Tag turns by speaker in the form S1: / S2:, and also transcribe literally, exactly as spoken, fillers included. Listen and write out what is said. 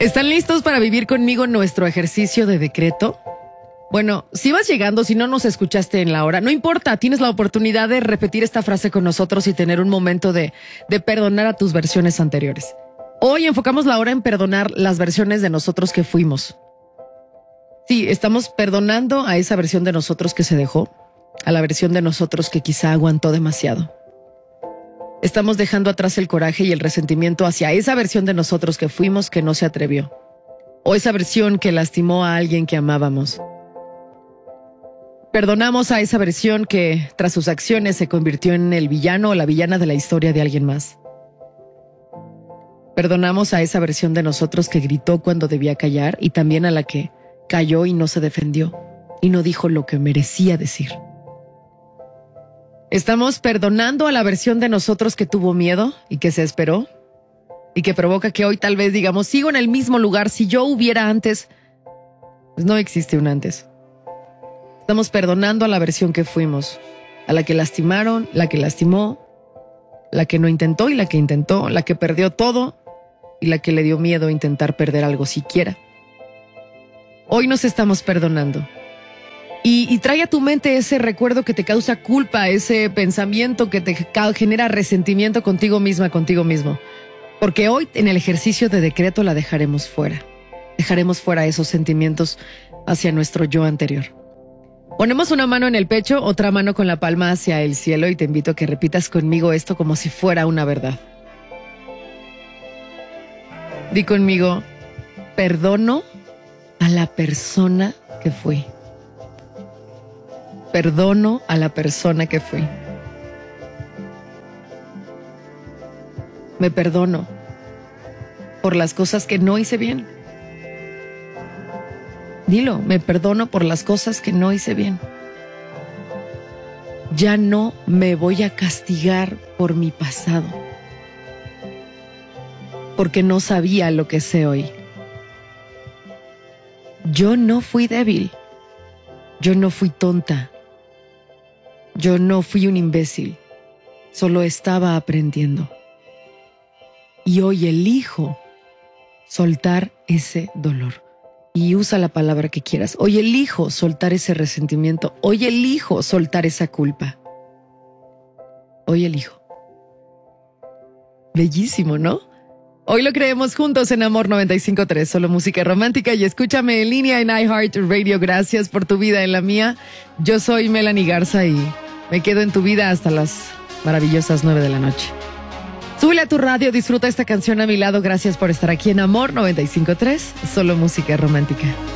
S1: ¿Están listos para vivir conmigo nuestro ejercicio de decreto? Bueno, si vas llegando, si no nos escuchaste en la hora, no importa, tienes la oportunidad de repetir esta frase con nosotros y tener un momento de, de perdonar a tus versiones anteriores. Hoy enfocamos la hora en perdonar las versiones de nosotros que fuimos. Sí, estamos perdonando a esa versión de nosotros que se dejó, a la versión de nosotros que quizá aguantó demasiado. Estamos dejando atrás el coraje y el resentimiento hacia esa versión de nosotros que fuimos que no se atrevió, o esa versión que lastimó a alguien que amábamos. Perdonamos a esa versión que, tras sus acciones, se convirtió en el villano o la villana de la historia de alguien más. Perdonamos a esa versión de nosotros que gritó cuando debía callar y también a la que calló y no se defendió y no dijo lo que merecía decir. Estamos perdonando a la versión de nosotros que tuvo miedo y que se esperó y que provoca que hoy tal vez digamos, sigo en el mismo lugar, si yo hubiera antes, pues no existe un antes. Estamos perdonando a la versión que fuimos, a la que lastimaron, la que lastimó, la que no intentó y la que intentó, la que perdió todo y la que le dio miedo a intentar perder algo siquiera. Hoy nos estamos perdonando. Y, y trae a tu mente ese recuerdo que te causa culpa, ese pensamiento que te genera resentimiento contigo misma, contigo mismo. Porque hoy en el ejercicio de decreto la dejaremos fuera. Dejaremos fuera esos sentimientos hacia nuestro yo anterior. Ponemos una mano en el pecho, otra mano con la palma hacia el cielo y te invito a que repitas conmigo esto como si fuera una verdad. Di conmigo, perdono a la persona que fui. Perdono a la persona que fui. Me perdono por las cosas que no hice bien. Dilo, me perdono por las cosas que no hice bien. Ya no me voy a castigar por mi pasado, porque no sabía lo que sé hoy. Yo no fui débil. Yo no fui tonta. Yo no fui un imbécil. Solo estaba aprendiendo. Y hoy elijo soltar ese dolor. Y usa la palabra que quieras. Hoy elijo soltar ese resentimiento. Hoy elijo soltar esa culpa. Hoy elijo. Bellísimo, ¿no? Hoy lo creemos juntos en Amor noventa y cinco punto tres, solo música romántica, y escúchame en línea en iHeartRadio. Gracias por tu vida en la mía. Yo soy Melanie Garza y me quedo en tu vida hasta las maravillosas nueve de la noche. Súbele a tu radio, disfruta esta canción a mi lado. Gracias por estar aquí en Amor noventa y cinco punto tres, solo música romántica.